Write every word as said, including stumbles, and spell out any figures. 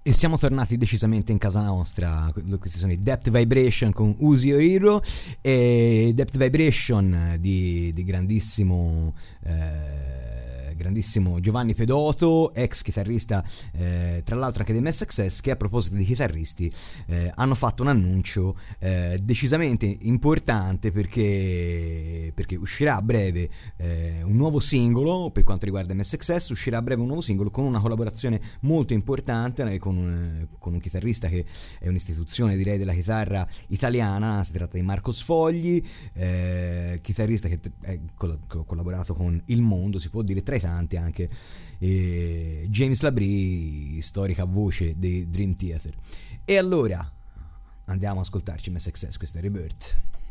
E siamo tornati decisamente in casa nostra. Questi sono i Depth Vibration con Use Your Hero, e Depth Vibration di, di grandissimo eh, grandissimo Giovanni Pedoto, ex chitarrista eh, tra l'altro anche dei Mass Success, che a proposito di chitarristi eh, hanno fatto un annuncio eh, decisamente importante, perché, perché uscirà a breve eh, un nuovo singolo per quanto riguarda Mass Success. Uscirà a breve un nuovo singolo con una collaborazione molto importante eh, con un, con un chitarrista che è un'istituzione, direi, della chitarra italiana. Si tratta di Marco Sfogli, eh, chitarrista che è, che ha collaborato con Il Mondo, si può dire, tra i tanti anche eh, James Labrie, storica voce dei Dream Theater. E allora andiamo ad ascoltarci Mass Success, questa è Rebirth.